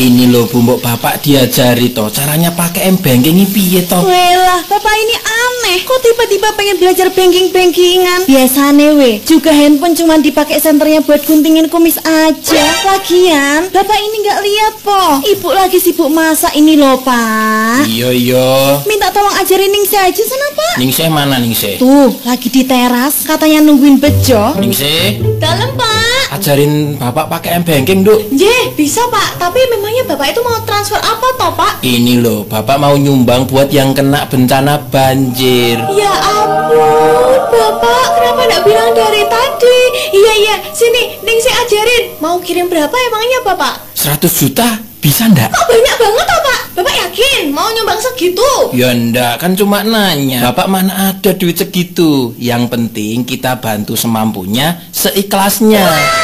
Ini loh Bu, mbok bapak diajari toh caranya pakai m-banking ini piye toh? Welah, bapak ini aneh. Kok tiba-tiba pengen belajar banking-bankingan? Biasane juga handphone cuma dipakai senternya buat guntingin kumis aja. Lagian, bapak ini nggak lihat po. Ibu lagi sibuk masak ini loh, Pak. Iya. Minta tolong ajarin Ningsih aja sana, Pak. Ningsih mana Ningsih? Tuh, lagi di teras, katanya nungguin bejo. Ningsih, Dalam, Pak. ajarin bapak pakai m-banking, Duk. Jeh, bisa, Pak. Tapi memangnya bapak itu mau transfer apa toh, Pak? Ini loh, bapak mau nyumbang buat yang kena bencana banjir. Ya ampun, bapak kenapa nggak bilang dari tadi? Iya, sini, Ningsih ajarin. Mau kirim berapa emangnya, bapak? 100 juta bisa ndak? Kok banyak banget toh, Pak? Bapak yakin mau nyumbang segitu? Ya ndak, kan cuma nanya. Bapak mana ada duit segitu. Yang penting kita bantu semampunya, seikhlasnya.